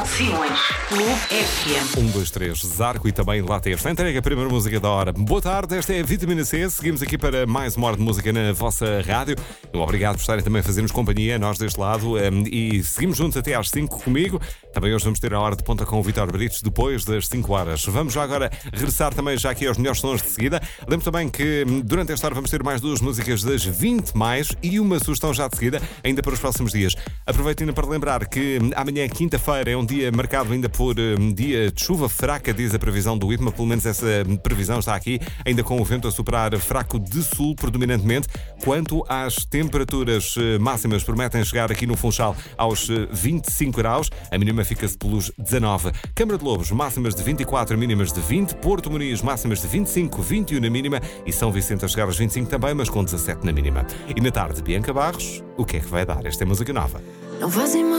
Simões, Clube FM. 1, 2, 3, Zarco e também lá teve. Entrega a primeira música da hora. Boa tarde, esta é a Vitamina C. Seguimos aqui para mais uma hora de música na vossa rádio. Obrigado por estarem também a fazer-nos companhia, nós deste lado. E seguimos juntos até às 5 comigo. Também hoje vamos ter a hora de ponta com o Vítor Britos depois das 5 horas. Vamos já agora regressar também já aqui aos melhores sons de seguida. Lembro também que durante esta hora vamos ter mais 2 músicas das 20 mais e uma sugestão já de seguida, ainda para os próximos dias. Aproveito ainda para lembrar que amanhã, quinta-feira, é um dia marcado ainda por dia de chuva fraca, diz a previsão do IPMA. Pelo menos essa previsão está aqui, ainda com o vento a soprar fraco de sul predominantemente. Quanto às temperaturas máximas, prometem chegar aqui no Funchal aos 25 graus. A mínima fica-se pelos 19. Câmara de Lobos, máximas de 24, mínimas de 20. Porto Muniz, máximas de 25, 21 na mínima. E São Vicente a chegar aos 25 também, mas com 17 na mínima. E na tarde, Bianca Barros, o que é que vai dar esta música nova? Não fazem mal.